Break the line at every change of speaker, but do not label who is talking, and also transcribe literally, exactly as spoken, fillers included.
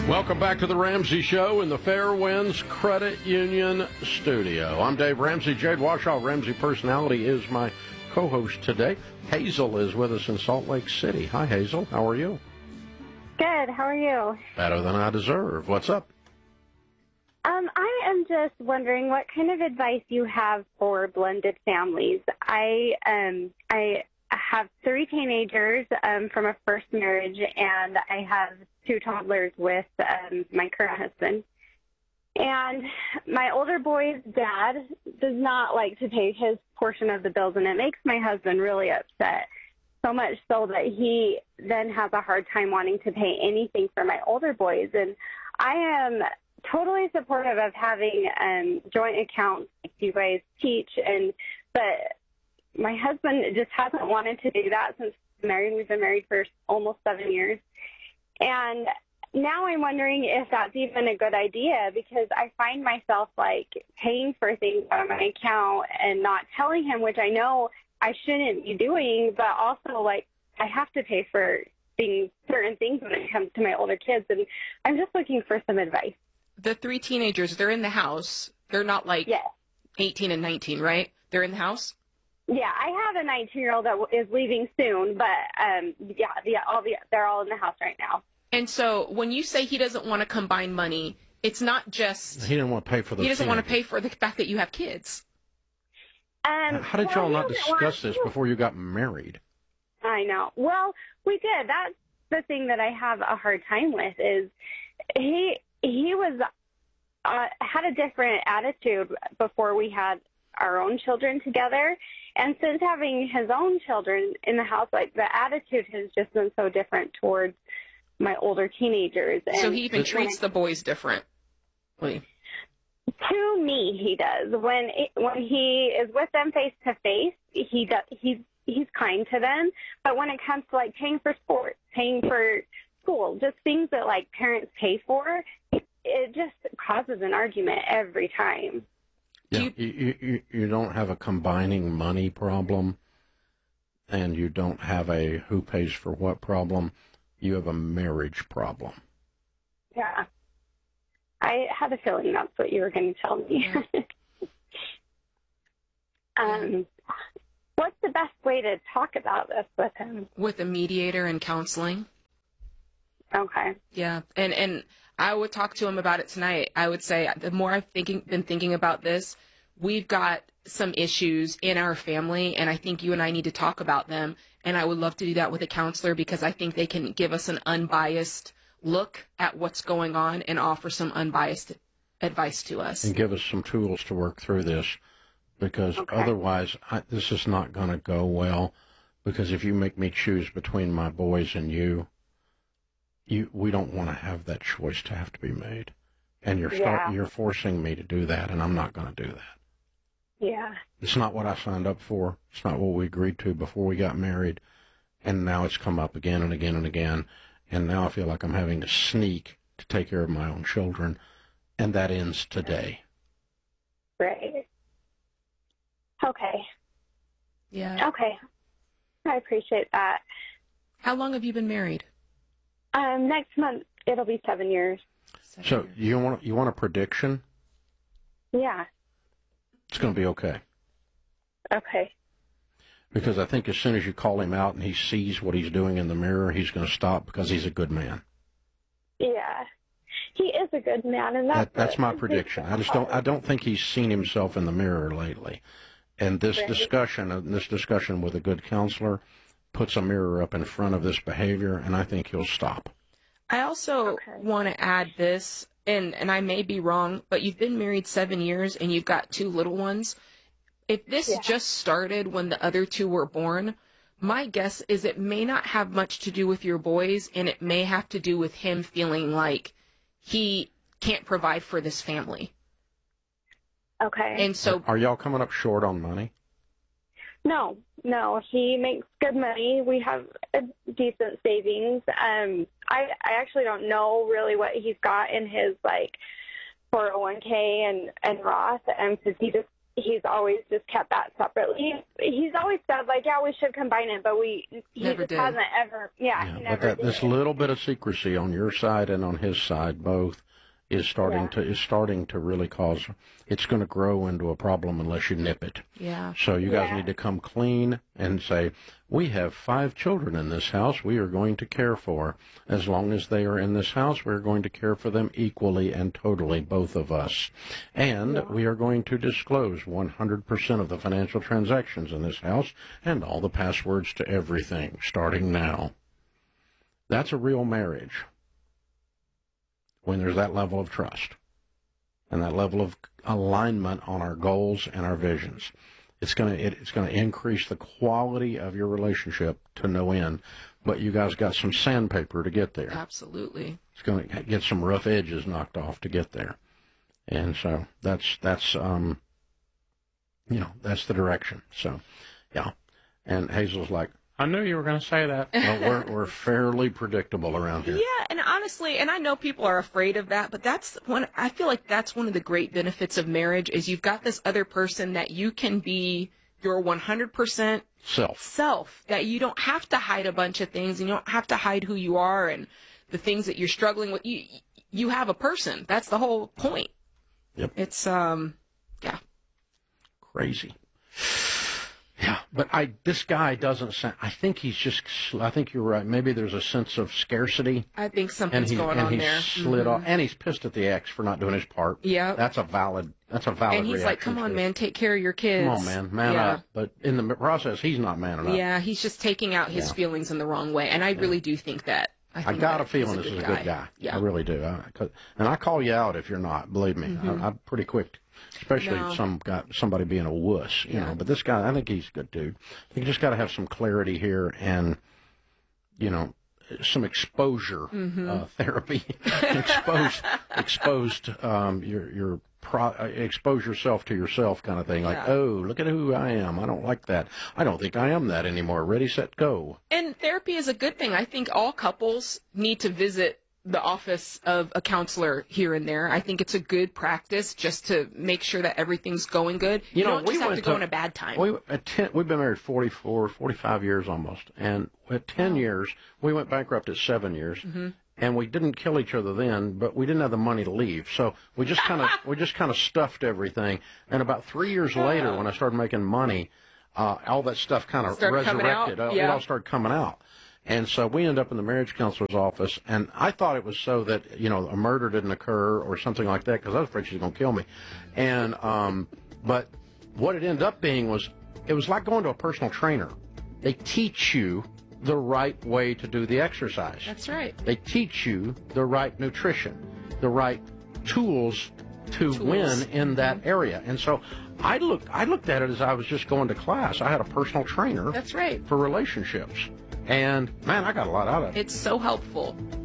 Welcome back to the Ramsey Show in the Fairwinds Credit Union studio. I'm Dave Ramsey. Jade Washoe, Ramsey Personality, is my co-host today. Hazel is with us in Salt Lake City. Hi, Hazel. How are you?
Good. How are you?
Better than I deserve. What's up?
Um, I am just wondering what kind of advice you have for blended families. I um, I have three teenagers um, from a first marriage, and I have two toddlers with um, my current husband. And my older boy's dad does not like to pay his portion of the bills, and it makes my husband really upset, so much so that he then has a hard time wanting to pay anything for my older boys. And I am totally supportive of having um, joint accounts like you guys teach, and but my husband just hasn't wanted to do that since married. We've been married for almost seven years. And now I'm wondering if that's even a good idea, because I find myself like paying for things out of my account and not telling him, which I know I shouldn't be doing, but also like I have to pay for things, certain things when it comes to my older kids. And I'm just looking for some advice.
The three teenagers, they're in the house. They're not like
yes.
eighteen and nineteen, right? They're in the house?
Yeah, I have a nineteen-year-old that is leaving soon, but um, yeah, the, all the, they're all in the house right now.
And so when you say he doesn't want to combine money, it's not just...
He didn't want to pay for the
He doesn't
teenagers.
want to pay for the fact that you have kids.
Um,
How did
well,
y'all
he
not
doesn't
discuss
want-
this before you got married?
I know. Well, we did. That's the thing that I have a hard time with is he he was uh, had a different attitude before we had our own children together. And since having his own children in the house, like the attitude has just been so different towards my older teenagers. And
So he even
when
treats
I-
the boys differently.
To me, he does. When it, when he is with them face to face, he does. He's he's kind to them. But when it comes to like paying for sports, paying for school, just things that like parents pay for, it, it just causes an argument every time.
Yeah, you, you, you, you don't have a combining money problem, and you don't have a who pays for what problem. You have a marriage problem.
Yeah. I had a feeling that's what you were going to tell me. um, what's the best way to talk about this with him?
With a mediator and counseling.
Okay.
Yeah, and and I would talk to him about it tonight. I would say the more I've thinking been thinking about this, we've got some issues in our family, and I think you and I need to talk about them. And I would love to do that with a counselor, because I think they can give us an unbiased look at what's going on and offer some unbiased advice to us.
And give us some tools to work through this, because
Okay.
otherwise I, this is not going to go well, because if you make me choose between my boys and you, you we don't want to have that choice to have to be made. And you're, start,
Yeah.
you're forcing me to do that, and I'm not going to do that.
Yeah.
It's not what I signed up for. It's not what we agreed to before we got married. And now it's come up again and again and again. And now I feel like I'm having to sneak to take care of my own children. And that ends today.
Right. Okay.
Yeah.
Okay. I appreciate that.
How long have you been married?
Um, next month, it'll be seven years.
Seven
So
years.
you want you want a prediction?
Yeah.
It's going to be okay.
Okay.
Because I think as soon as you call him out and he sees what he's doing in the mirror, he's going to stop, because he's a good man.
Yeah. He is a good man, and that's
That, that's my
what-
prediction. I just don't I don't think he's seen himself in the mirror lately. And this
Right.
discussion, uh, this discussion with a good counselor, puts a mirror up in front of this behavior, and I think he'll stop.
I also
Okay.
want to add this, and, and I may be wrong, but you've been married seven years and you've got two little ones. If this
Yeah.
just started when the other two were born, my guess is it may not have much to do with your boys, and it may have to do with him feeling like he can't provide for this family.
Okay.
And so,
Are y'all coming up short on money?
No, no, he makes good money. We have a decent savings. Um, I, I actually don't know really what he's got in his like four oh one k and and Roth, and because he just he's always just kept that separately. He's always said, like, yeah, we should combine it, but we he
Never
just
did.
hasn't ever, yeah,
Yeah,
he
but
never
that,
did.
this little bit of secrecy on your side and on his side, both, is starting
Yeah.
to is starting to really cause. It's going to grow into a problem unless you nip it.
Yeah.
So you guys
Yeah.
need to come clean and say, we have five children in this house we are going to care for. As long as they are in this house, we're going to care for them equally and totally, both of us. And
Yeah.
we are going to disclose one hundred percent of the financial transactions in this house and all the passwords to everything, starting now. That's a real marriage, when there's that level of trust and that level of alignment on our goals and our visions. It's going to it, it's going to increase the quality of your relationship to no end, but you guys got some sandpaper to get there.
Absolutely.
It's going to get some rough edges knocked off to get there. And so that's that's um you know, that's the direction. So, yeah. And Hazel's like, I knew you were going to say that. Well, we're we're fairly predictable around here.
Yeah, and honestly, and I know people are afraid of that, but that's one, I feel like that's one of the great benefits of marriage is you've got this other person that you can be your one hundred percent
Self.
self, that you don't have to hide a bunch of things and you don't have to hide who you are and the things that you're struggling with. You, you have a person. That's the whole point.
Yep.
It's, um, yeah.
Crazy. Yeah, but I this guy doesn't sound, I think he's just, I think you're right. Maybe there's a sense of scarcity.
I think
And,
something's
he,
going
and
on
he's
there.
slid
Mhm.
off. And he's pissed at the ex for not doing his part.
Yeah.
That's a valid, that's a valid
And he's
reaction
like, come
to
on,
it.
man, take care of your kids.
Come on, man, man
yeah.
up. But in the process, he's not manning up.
Yeah, he's just taking out his
Yeah.
feelings in the wrong way. And I really do think that. I,
I
think
got
that
a feeling
he's
this is a good guy.
Yeah.
I really do. I, 'cause- and I call you out if you're not. Believe me, I, I'm pretty quick, especially
No.
some guy, somebody being a wuss, you
Yeah.
know. But this guy, I think he's a good dude. You just got to have some clarity here, and you know, some exposure uh, therapy. exposed, exposed. Um, your your pro, uh, expose yourself to yourself, kind of thing. Like,
Yeah.
oh, look at who I am. I don't like that. I don't think I am that anymore. Ready, set, go.
And therapy is a good thing. I think all couples need to visit the office of a counselor here and there. I think it's a good practice just to make sure that everything's going good. You,
You know,
don't
we
just have
went
to go
to-
in a bad time.
We at ten, we've been married forty-four, forty-five years almost, and at ten years we went bankrupt at seven years,
Mm-hmm.
and we didn't kill each other then, but we didn't have the money to leave, so we just kind of we just kind of stuffed everything. And about three years later, when I started making money, uh, all that stuff kind of
Started coming out?
resurrected. Uh, It
Yeah.
all started coming out. And so we ended up in the marriage counselor's office, and I thought it was so that, you know, a murder didn't occur or something like that, because I was afraid she was going to kill me. And, um, but what it ended up being was, it was like going to a personal trainer. They teach you the right way to do the exercise.
That's right.
They teach you the right nutrition, the right tools to
Tools.
win in that area. And so I looked, I looked at it as I was just going to class. I had a personal trainer
That's right.
for relationships. And man, I got a lot out of it.
It's so helpful.